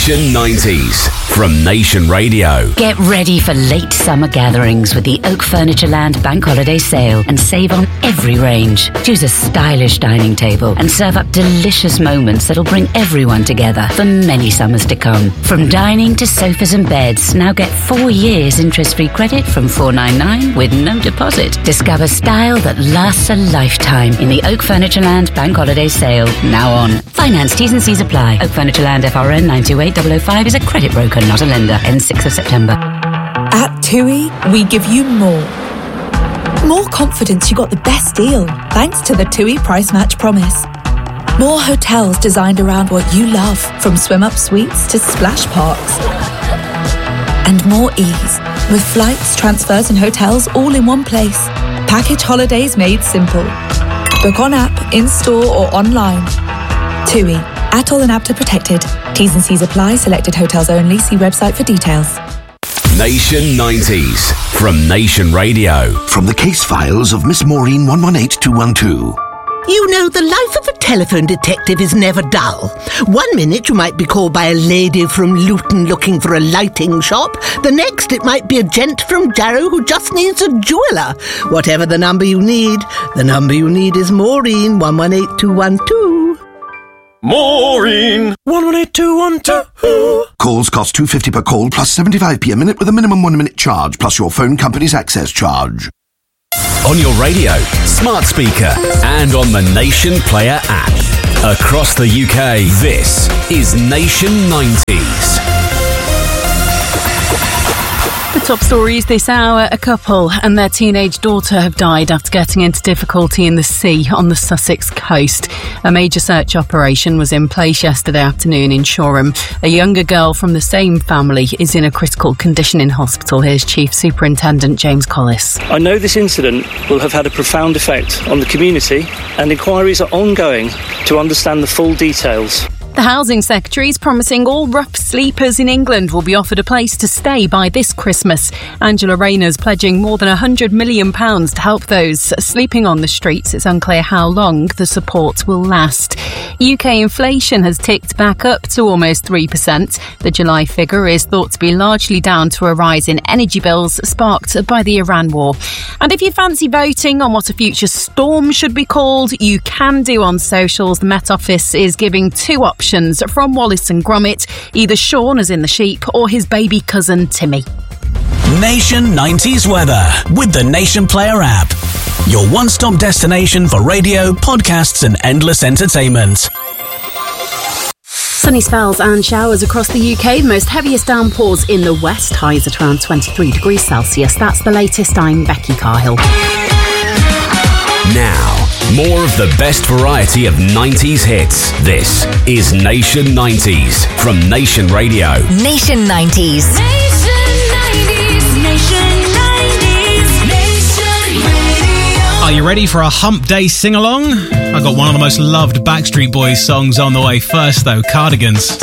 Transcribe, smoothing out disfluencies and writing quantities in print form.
Nation 90s from Nation Radio. Get ready for late summer gatherings with the Oak Furniture Land Bank Holiday Sale and save on every range. Choose a stylish dining table and serve up delicious moments that'll bring everyone together for many summers to come. From dining to sofas and beds, now get 4 years interest-free credit from $499 with no deposit. Discover style that lasts a lifetime in the Oak Furniture Land Bank Holiday Sale, now on. Finance T's and C's apply. Oak Furniture Land FRN 928005 is a credit broker, not a lender. Ends 6th of September. At TUI, we give you more. More confidence you got the best deal, thanks to the TUI Price Match Promise. More hotels designed around what you love, from swim-up suites to splash parks. And more ease, with flights, transfers and hotels all in one place. Package holidays made simple. Book on app, in-store or online. TUI. ATOL and APTA protected. T's and C's apply. Selected hotels only. See website for details. Nation 90s from Nation Radio. From the case files of Miss Maureen 118212. You know, the life of a telephone detective is never dull. 1 minute you might be called by a lady from Luton looking for a lighting shop. The next it might be a gent from Jarrow who just needs a jeweller. Whatever the number you need is Maureen 118212. Maureen 118212. Calls cost $2.50 per call plus 75p a minute with a minimum 1 minute charge plus your phone company's access charge. On your radio, smart speaker, and on the Nation Player app. Across the UK, this is Nation 90s. The top stories this hour: a couple and their teenage daughter have died after getting into difficulty in the sea on the Sussex coast. A major search operation was in place yesterday afternoon in Shoreham. A younger girl from the same family is in a critical condition in hospital. Here's Chief Superintendent James Collis. I know this incident will have had a profound effect on the community, and inquiries are ongoing to understand the full details. The Housing Secretary is promising all rough sleepers in England will be offered a place to stay by this Christmas. Angela Rayner's pledging more than £100 million to help those sleeping on the streets. It's unclear how long the support will last. UK inflation has ticked back up to almost 3%. The July figure is thought to be largely down to a rise in energy bills sparked by the Iran war. And if you fancy voting on what a future storm should be called, you can do on socials. The Met Office is giving 2 options from Wallace and Gromit, either Sean as in the sheep or his baby cousin Timmy. Nation 90s weather with the Nation Player app. Your one-stop destination for radio, podcasts and endless entertainment. Sunny spells and showers across the UK. Most heaviest downpours in the west. Highs at around 23 degrees Celsius. That's the latest. I'm Becky Carhill. Now, more of the best variety of 90s hits. This is Nation 90s from Nation Radio. Nation 90s. Nation 90s. Nation 90s. Nation Radio. Are you ready for a hump day sing-along? I got one of the most loved Backstreet Boys songs on the way first, though. Cardigans.